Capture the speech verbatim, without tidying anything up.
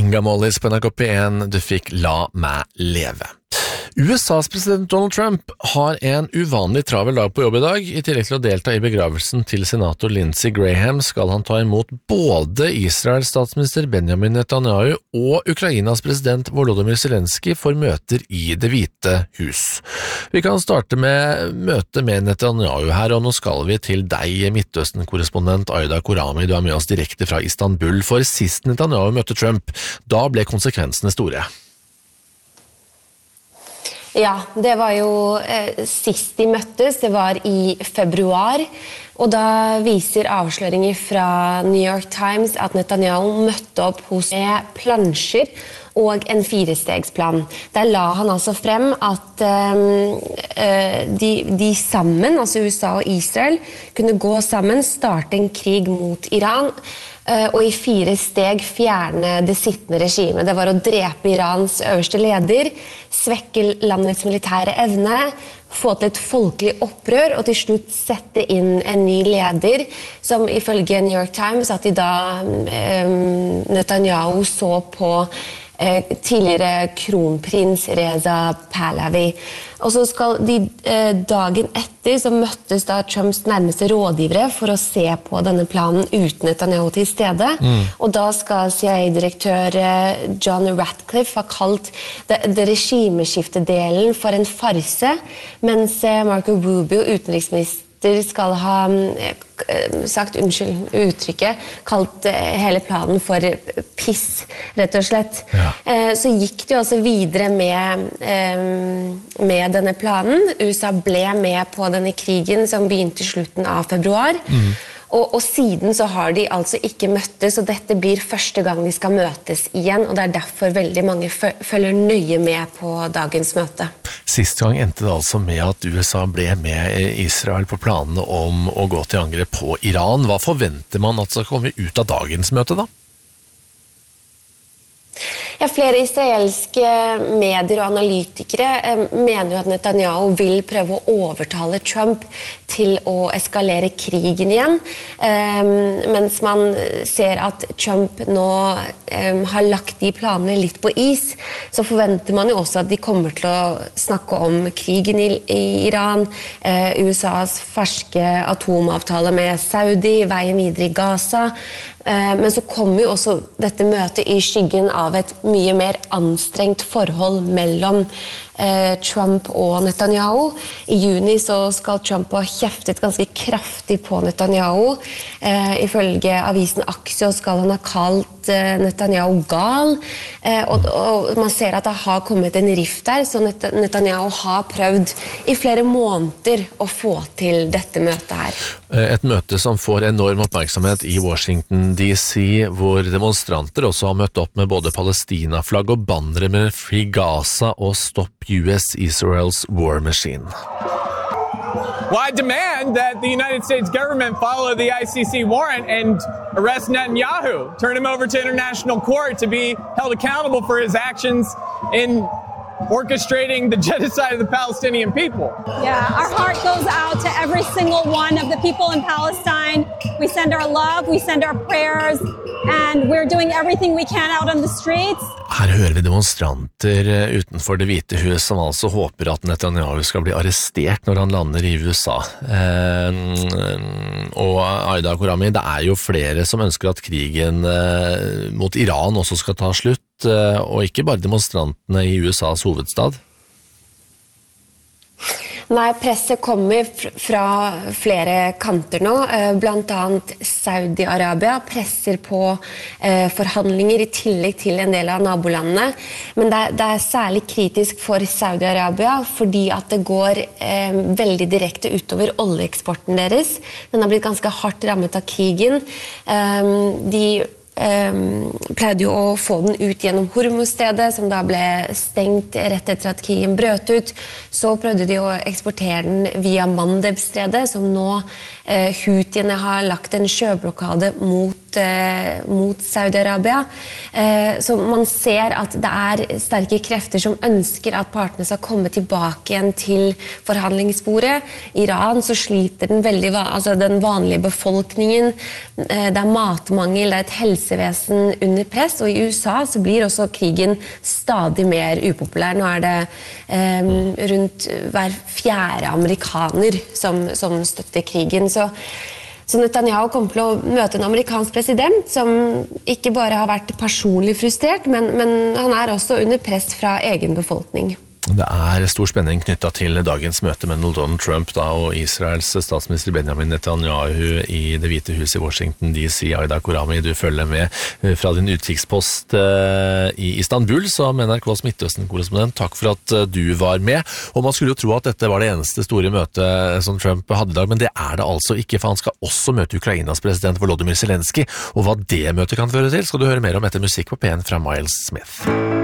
Inga Mollis på N R K P en, du fikk La meg leve. U S A's president Donald Trump har en uvanlig travel dag på jobb i dag. I tillegg til å delta i begravelsen til senator Lindsey Graham skal han ta imot både Israels statsminister Benjamin Netanyahu og Ukrainas president Volodymyr Zelensky for møter i Det hvite hus. Vi kan starte med møte med Netanyahu her, og nå skal vi til deg, Midtøsten-korrespondent Aida Korami. Du er med oss direkte fra Istanbul. For sist Netanyahu møtte Trump, da ble konsekvensene store. Ja, det var jo eh, sist de møttes, det var i februar, og da viser avsløringer fra New York Times at Netanyahu møtte opp hos med plansjer og en firestegsplan. Der la han altså frem at eh, de, de sammen, altså U S A og Israel, kunne gå sammen, starte en krig mot Iran, og i fire steg fjerne det sittende regimet. Det var å drepe Irans øverste leder, svekke landets militære evne, få til et folkelig opprør, og til slutt sette inn en ny leder, som ifølge New York Times at de da eh, Netanyahu så på eh, tidligere kronprins Reza Pahlavi. Og så skal de eh, dagen etter så møttes da Trumps nærmeste rådgivere for å se på denne planen uten Netanyahu til stede. Mm. Og da skal C I A-direktør eh, John Ratcliffe ha kalt det, det regimeskiftedelen for en farse, mens eh, Marco Rubio, utenriksminister, skal ha sagt, unnskyld uttrykket, kalt hele planen for piss, rett og slett. Ja. Så gikk det jo også videre med, med denne planen. U S A ble med på denne krigen som begynte i slutten av februar. Mm. Og, og siden så har de altså ikke møttes, og dette blir første gang de skal møtes igjen, og det er derfor veldig mange følger nøye med på dagens møte. Sist gang endte det altså med at U S A ble med Israel på planene om å gå til angrep på Iran. Hva forventer man at skal komme ut av dagens møte da? Ja, flere israelske medier og analytikere eh, mener jo at Netanyahu vil prøve å overtale Trump til å eskalere krigen igjen, eh, mens man ser at Trump nå eh, har lagt de planene litt på is, så forventer man jo også at de kommer til å snakke om krigen i, i Iran, eh, U S A's ferske atomavtale med Saudi, veien videre i Gaza, eh, men så kommer jo også dette møtet i skyggen av et mye mer anstrengt forhold mellom eh, Trump og Netanyahu. I juni så skal Trump ha kjeftet ganske kraftig på Netanyahu. Eh, ifølge avisen Axios skal han ha kalt eh, Netanyahu gal, eh, og, og man ser at det har kommet en rift der, så Net- Netanyahu har prøvd i flere måneder å få til dette møtet her. Et møte som får enorm oppmerksomhet i Washington D C, hvor demonstranter også har møtt opp med både Palestina-flagg og bannere med Free Gaza og Stop U S Israel's War Machine. Well, I demand that the United States government follow the I C C warrant and arrest Netanyahu, turn him over to international court to be held accountable for his actions in orchestrating the genocide of the Palestinian people. Yeah, our heart goes out to every single one of the people in Palestine. We send our love, we send our prayers, and we're doing everything we can out on the streets. Her hører vi demonstranter utenfor Det hvite hus som altså håper at Netanyahu skal bli arrestert når han lander i U S A. Eh, og Aida Korami, det er jo flere som ønsker at krigen eh, mot Iran også skal ta slutt, eh, og ikke bare demonstrantene i U S A's hovedstad. Nei, presset kommer fra flere kanter nå, blant annet Saudi-Arabia presser på eh, forhandlinger i tillegg til en del av nabolandene, men det er, det er særlig kritisk for Saudi-Arabia fordi at det går eh, veldig direkte utover oljeeksporten deres. Den har blitt ganske hardt rammet av krigen. Eh, de Um, pleide jo å få den ut gjennom Hormuzstredet, som da ble stengt rett etter at krigen brøt ut. Så prøvde de å eksportere den via Mandebstredet, som nå uh, Houthiene har lagt en sjøblokade mot eh, mot Saudi-Arabia. Eh, så man ser at det er sterke krefter som ønsker at partene skal komme tilbake igjen til forhandlingsbordet. I Iran så sliter den, veldig, altså den vanlige befolkningen. Eh, det er matmangel, det er et helsevesen under press, og i U S A så blir også krigen stadig mer upopulær. Nå er det eh, rundt hver fjerde amerikaner som, som støtter krigen. Så Så Netanyahu kommer til å møte en amerikansk president som ikke bare har vært personlig frustrert, men, men han er også under press fra egen befolkning. Det er stor spenning knyttet til dagens møte med Donald Trump da, og Israels statsminister Benjamin Netanyahu i Det hvite huset i Washington D C. Aida Korami, du følger med fra din utkikkspost i Istanbul som N R K's Midtøsten-korrespondent. Takk for at du var med. Og man skulle jo tro at dette var det eneste store møtet som Trump hadde i dag, men det er det altså ikke, for han skal også møte Ukrainas president Volodymyr Zelensky, og hva det møtet kan føre til skal du høre mer om etter musikk på P en fra Miles Smith.